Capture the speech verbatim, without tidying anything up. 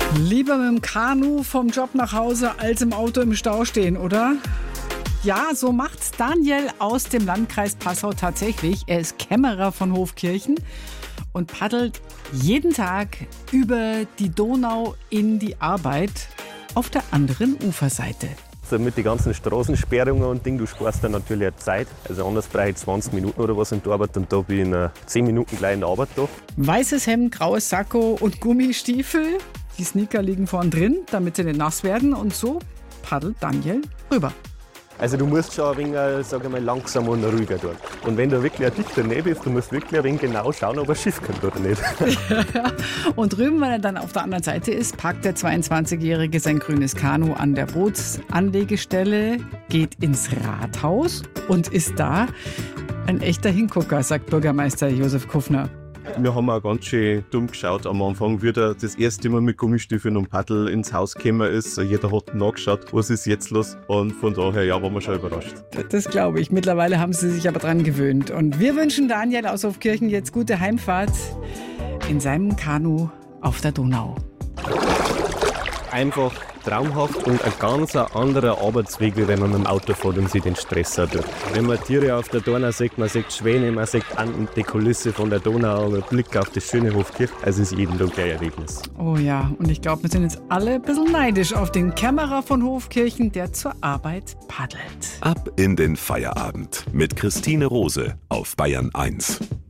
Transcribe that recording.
Lieber mit dem Kanu vom Job nach Hause als im Auto im Stau stehen, oder? Ja, so macht's Daniel aus dem Landkreis Passau tatsächlich. Er ist Kämmerer von Hofkirchen und paddelt jeden Tag über die Donau in die Arbeit auf der anderen Uferseite. So mit den ganzen Straßensperrungen und Ding, du sparst dann natürlich auch Zeit. Also anders brauche ich zwanzig Minuten oder was in der Arbeit und da bin ich in uh, zehn Minuten gleich in der Arbeit da. Weißes Hemd, graues Sakko und Gummistiefel. Die Sneaker liegen vorn drin, damit sie nicht nass werden, und so paddelt Daniel rüber. Also du musst schon ein wenig, sag ich mal, langsam und ruhiger tun. Und wenn du wirklich ein dichter Nebel bist, du musst wirklich ein wenig genau schauen, ob ein Schiff kommt oder nicht. Und drüben, wenn er dann auf der anderen Seite ist, parkt der zweiundzwanzigjährige sein grünes Kanu an der Bootsanlegestelle, geht ins Rathaus und ist da ein echter Hingucker, sagt Bürgermeister Josef Kuffner. Wir haben auch ganz schön dumm geschaut am Anfang, wie er das erste Mal mit Gummistiefeln und Paddel ins Haus gekommen ist. Jeder hat nachgeschaut, was ist jetzt los. Und von daher ja, waren wir schon überrascht. Das glaube ich. Mittlerweile haben sie sich aber dran gewöhnt. Und wir wünschen Daniel aus Hofkirchen jetzt gute Heimfahrt in seinem Kanu auf der Donau. Einfach traumhaft und ein ganz anderer Arbeitsweg, wie wenn man mit dem Auto fährt und sich den Stress hat. Wenn man Tiere auf der Donau sieht, man sieht Schwäne, man sieht die Kulisse von der Donau, man blickt auf das schöne Hofkirchen. Also ist jeden Tag ein Erlebnis. Oh ja, und ich glaube, wir sind jetzt alle ein bisschen neidisch auf den Kämmerer von Hofkirchen, der zur Arbeit paddelt. Ab in den Feierabend mit Christine Rose auf Bayern eins.